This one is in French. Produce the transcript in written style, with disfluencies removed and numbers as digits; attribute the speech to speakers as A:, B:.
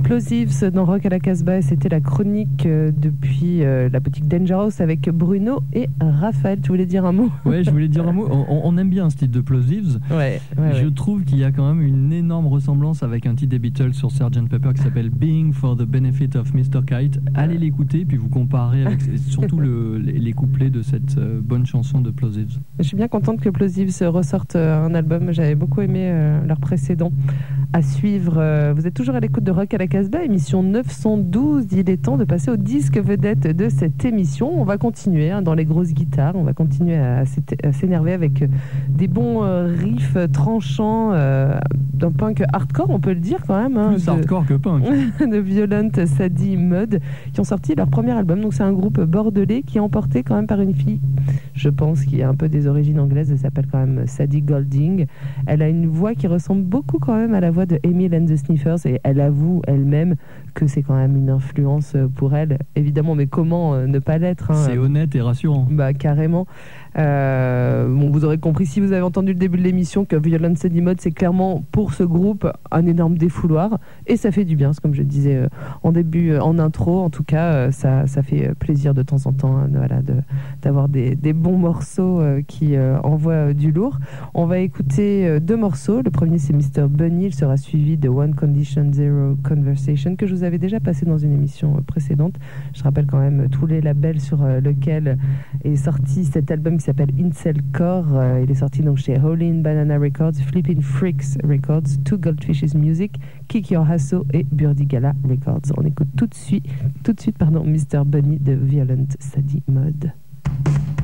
A: Plosives dans Rock à la Casbah et c'était la chronique depuis la boutique Dangerous avec Bruno et Raphaël. Tu voulais dire un mot?
B: Ouais, je voulais dire un mot. On aime bien ce titre de Plosives. Je trouve qu'il y a quand même une énorme ressemblance avec un titre des Beatles sur Sgt Pepper qui s'appelle Being for the Benefit of Mr. Kite. Allez l'écouter puis vous comparez avec surtout les couplets de cette bonne chanson de Plosives.
A: Je suis bien contente que Plosives ressorte un album. J'avais beaucoup aimé leur précédent. À suivre, vous êtes toujours à l'écoute de Rock à la Casbah, émission 912. Il est temps de passer au disque vedette de cette émission. On va continuer dans les grosses guitares. On va continuer à s'énerver avec des bons riffs tranchants d'un punk hardcore, on peut le dire quand même.
B: Plus hardcore que punk.
A: De Violent Sadie Mud, qui ont sorti leur premier album. Donc c'est un groupe bordelais qui est emporté quand même par une fille, je pense, qui a un peu des origines anglaises. Elle s'appelle quand même Sadie Golding. Elle a une voix qui ressemble beaucoup quand même à la voix de Emil and the Sniffers et elle avoue elle-même que c'est quand même une influence pour elle, évidemment, mais comment ne pas l'être,
B: C'est honnête et rassurant.
A: Bah carrément. Vous aurez compris si vous avez entendu le début de l'émission que Violent Sadie Mud, c'est clairement pour ce groupe un énorme défouloir et ça fait du bien, comme je disais en début, en intro. En tout cas, ça fait plaisir de temps en temps d'avoir des bons morceaux qui envoient du lourd. On va écouter deux morceaux. Le premier, c'est Mr. Bunny. Il sera suivi de One Condition Zero Conversation, que je vous avais déjà passé dans une émission précédente. Je rappelle quand même tous les labels sur lequel est sorti cet album qui s'appelle Incel Core. Il est sorti donc chez Howlin' Banana Records, Flippin' Freaks Records, Two Goldfishes Music, Kick Your Hasso et Burdigala Records. On écoute tout de suite Mr. Bunny de Violent Sadie Mud.